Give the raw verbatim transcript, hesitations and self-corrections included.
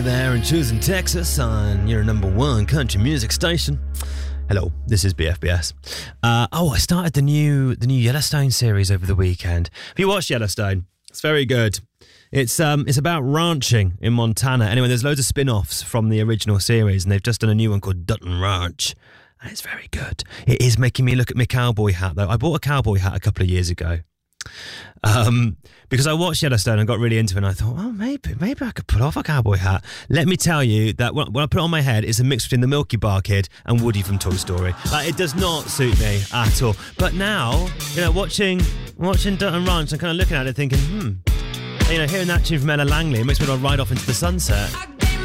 There in Choosing Texas on your number one country music station. Hello, this is B F B S. Uh, oh, I started the new the new Yellowstone series over the weekend. Have you watched Yellowstone? It's very good. It's um it's about ranching in Montana. Anyway, there's loads of spin-offs from the original series, and they've just done a new one called Dutton Ranch. And it's very good. It is making me look at my cowboy hat, though. I bought a cowboy hat a couple of years ago. Um, because I watched Yellowstone and got really into it, and I thought, well, maybe maybe I could pull off a cowboy hat. Let me tell you that when, when I put it on my head, it's a mix between the Milky Bar Kid and Woody from Toy Story. Like, it does not suit me at all. But now, you know, watching watching Dutton Ranch, I'm kind of looking at it thinking, hmm, you know, hearing that tune from Ella Langley, it makes me want to ride off into the sunset.